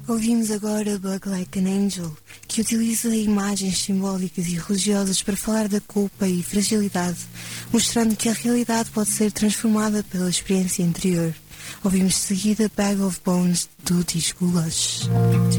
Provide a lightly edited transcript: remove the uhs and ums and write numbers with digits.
Ouvimos agora Bug Like an Angel, que utiliza imagens simbólicas e religiosas para falar da culpa e fragilidade, mostrando que a realidade pode ser transformada pela experiência interior. Ouvimos de seguida Bag of Bones do disco Lush.